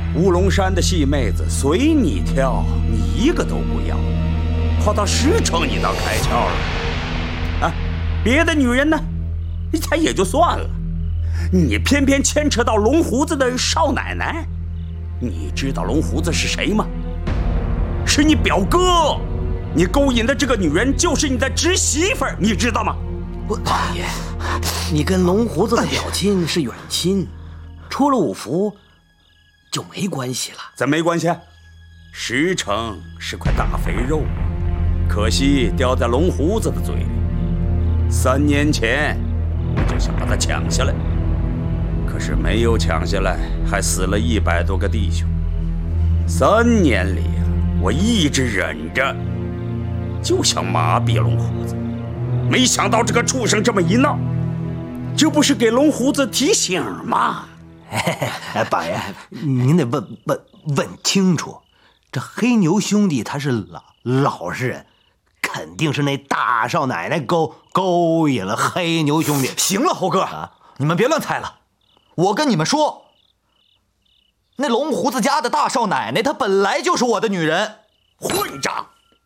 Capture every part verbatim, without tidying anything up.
乌龙山的细妹子随你挑，你一个都不要，跑到石城你倒开窍了。啊，别的女人呢，你才也就算了，你偏偏牵扯到龙胡子的少奶奶。你知道龙胡子是谁吗？是你表哥，你勾引的这个女人就是你的侄媳妇儿，你知道吗？ 大爷，你跟龙胡子的表亲是远亲，出了五福就没关系了。 怎么没关系？石城是块大肥肉，可惜掉在龙胡子的嘴里。三年前我就想把他抢下来，可是没有抢下来，还死了一百多个弟兄。三年里啊，我一直忍着，就想麻痹龙胡子。没想到这个畜生这么一闹，这不是给龙胡子提醒吗？ 哎，八爷，您得问问问清楚，这黑牛兄弟他是老老实人，肯定是那大少奶奶勾勾引了黑牛兄弟。 行了，猴哥，啊、你们别乱猜了。我跟你们说，那龙胡子家的大少奶奶，她本来就是我的女人。 混账！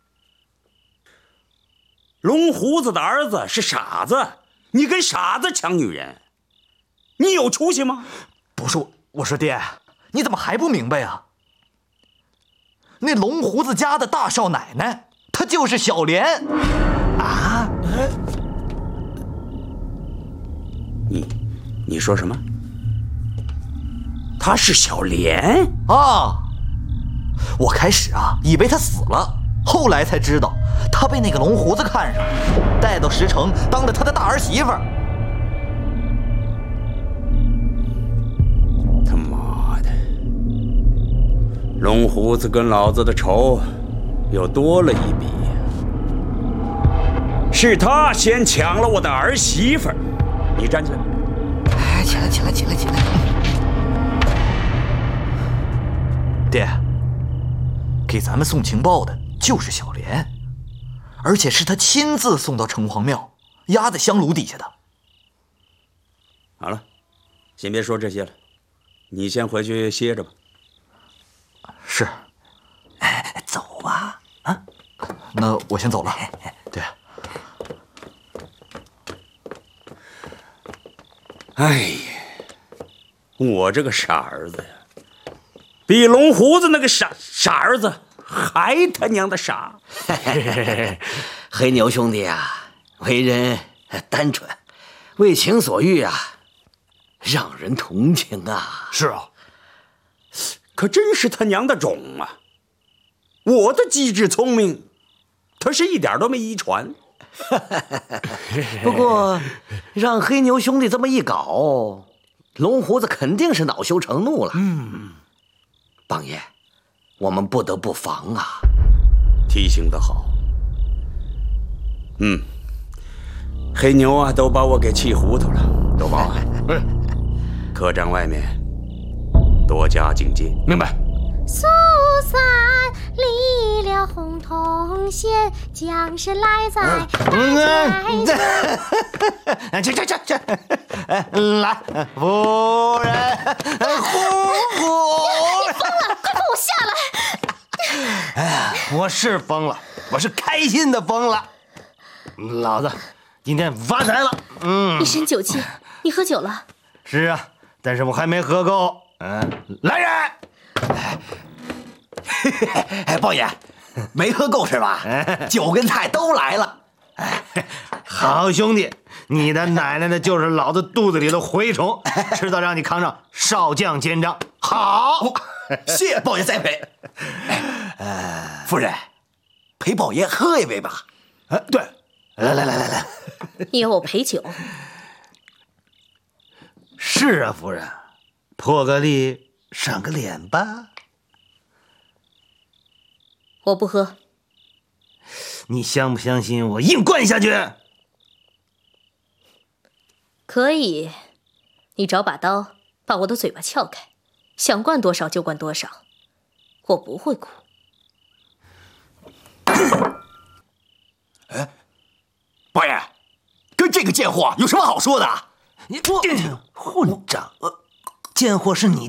龙胡子的儿子是傻子，你跟傻子抢女人，你有出息吗？ 不是，我说爹，你怎么还不明白啊？那龙胡子家的大少奶奶，她就是小莲啊！你你说什么？她是小莲啊！我开始啊以为她死了，后来才知道她被那个龙胡子看上，带到石城当了他的大儿媳妇儿。 他妈的，龙胡子跟老子的仇又多了一笔。是他先抢了我的儿媳妇儿。你站起来！ 哎，起来，起来，起来，起来！ 爹，给咱们送情报的就是小莲，而且是他亲自送到城隍庙压在香炉底下的。 好了，先别说这些了，你先回去歇着吧。 是。 哎，走吧。啊， 那我先走了。对。 哎呀，我这个傻儿子呀，比龙胡子那个傻傻儿子还他娘的傻。 黑牛兄弟啊，为人单纯，为情所欲啊，让人同情啊。 是啊， 可真是他娘的种啊！我的机智聪明，他是一点都没遗传。 不过让黑牛兄弟这么一搞，龙胡子肯定是恼羞成怒了。 嗯， 棒爷，我们不得不防啊。 提醒得好。嗯，黑牛啊，都把我给气糊涂了。豆包啊，客栈外面多加警戒。 明白。 苏三离了红铜线，将士来在嗯，这这这这，来，夫人，呼呼！ 你疯了，快放我下来！ 哎呀，我是疯了，我是开心的疯了。老子今天发财了。嗯， 一身酒气，你喝酒了？ 是啊，但是我还没喝够。嗯，来人！ 哎，豹爷，没喝够是吧？酒跟菜都来了。 好兄弟，你的奶奶呢就是老子肚子里的蛔虫，迟早让你扛上少将肩章。好， 谢豹爷栽培。呃，夫人，陪豹爷喝一杯吧。 啊，对，来来来来来， 你要我陪酒？ 是啊，夫人，破个例，赏个脸吧。 我不喝。 你相不相信我硬灌下去？ 可以，你找把刀把我的嘴巴撬开，想灌多少就灌多少，我不会哭。 哎，八爷，跟这个贱货有什么好说的？ 你混账！贱货是你